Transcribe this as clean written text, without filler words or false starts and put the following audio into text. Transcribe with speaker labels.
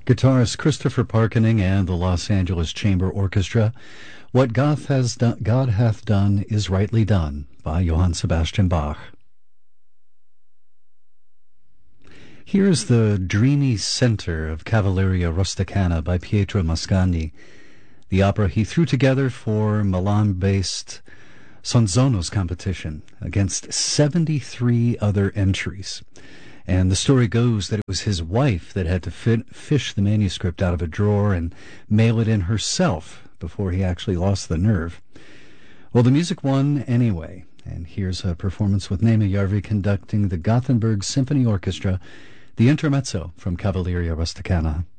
Speaker 1: Guitarist Christopher Parkening and the Los Angeles Chamber Orchestra. What God hath done is rightly done by Johann Sebastian Bach. Here's the dreamy center of Cavalleria Rusticana by Pietro Mascagni, the opera he threw together for Milan-based Sonzonos competition against 73 other entries. And the story goes that it was his wife that had to fish the manuscript out of a drawer and mail it in herself before he actually lost the nerve. Well, the music won anyway, and here's a performance with Neema Järvi conducting the Gothenburg Symphony Orchestra, the Intermezzo from Cavalleria Rusticana.